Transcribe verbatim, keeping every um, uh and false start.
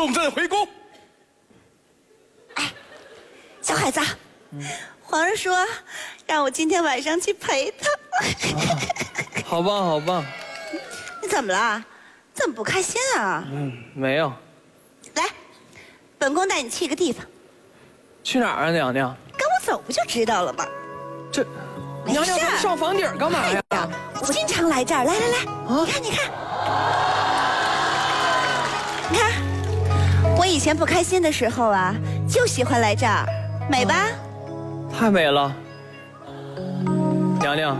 送朕回宫。 哎，小孩子，嗯、皇上说让我今天晚上去陪他。 啊、好棒，好棒。 你怎么了？怎么不开心啊？ 嗯，没有。 来，本宫带你去一个地方。 去哪儿啊，娘娘？ 跟我走不就知道了吗？ 这，娘娘咱上房顶干嘛呀？ 哎呀，我经常来这儿。来来来，啊、你看，你看，你看，我以前不开心的时候啊，就喜欢来这儿，美吧？ 太美了，娘娘。